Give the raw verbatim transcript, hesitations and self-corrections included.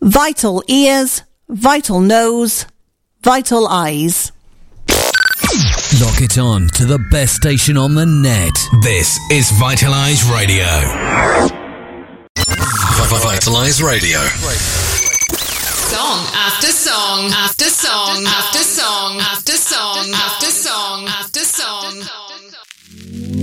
Vital ears, vital nose, vital eyes. Lock it on to the best station on the net. This is Vitalise Radio. Vitalise Radio. Song after song after song after